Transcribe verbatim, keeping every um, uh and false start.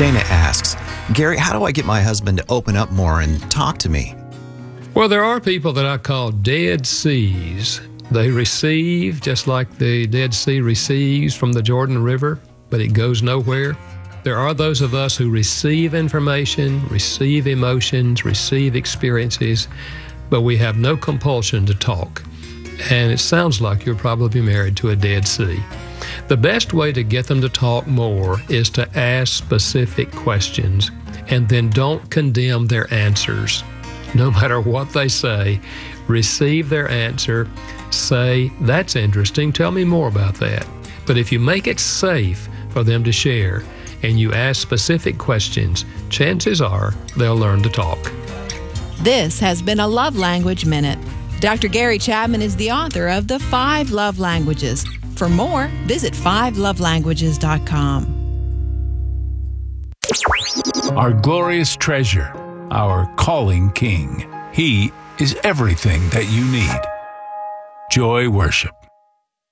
Dana asks, Gary, how do I get my husband to open up more and talk to me? Well, there are people that I call Dead Seas. They receive just like the Dead Sea receives from the Jordan River, but it goes nowhere. There are those of us who receive information, receive emotions, receive experiences, but we have no compulsion to talk. And it sounds like you're probably married to a Dead Sea. The best way to get them to talk more is to ask specific questions, and then don't condemn their answers. No matter what they say, receive their answer, say, that's interesting, tell me more about that. But if you make it safe for them to share, and you ask specific questions, chances are they'll learn to talk. This has been a Love Language Minute. Doctor Gary Chapman is the author of The Five Love Languages. For more, visit five love languages dot com. Our glorious treasure, our calling King. He is everything that you need. Joy Worship.